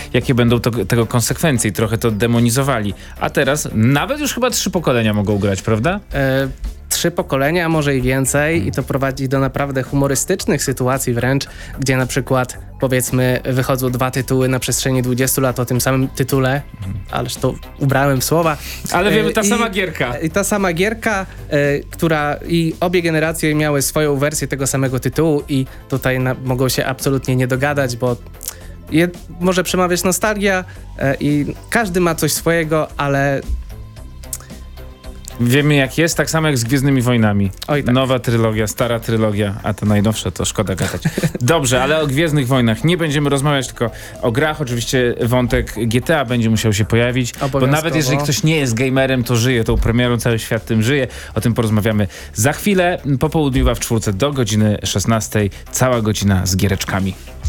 jakie będą tego konsekwencje i trochę to demonizowali. A teraz nawet już chyba 3 pokolenia mogą grać, prawda? 3 pokolenia, a może i więcej i to prowadzi do naprawdę humorystycznych sytuacji wręcz, gdzie na przykład powiedzmy wychodzą 2 tytuły na przestrzeni 20 lat o tym samym tytule, ależ to ubrałem w słowa. Ale wiemy, ta sama gierka. I ta sama gierka, która i obie generacje miały swoją wersję tego samego tytułu i tutaj mogą się absolutnie nie dogadać, bo może przemawiać nostalgia i każdy ma coś swojego, ale wiemy jak jest, tak samo jak z Gwiezdnymi Wojnami. Oj, tak. Nowa trylogia, stara trylogia, a to najnowsze to szkoda gadać. Dobrze, ale o Gwiezdnych Wojnach nie będziemy rozmawiać, tylko o grach. Oczywiście wątek GTA będzie musiał się pojawić, bo nawet jeżeli ktoś nie jest gamerem, to żyje tą premierą, cały świat tym żyje. O tym porozmawiamy za chwilę. Popołudniowa w 4 do godziny 16. Cała godzina z giereczkami.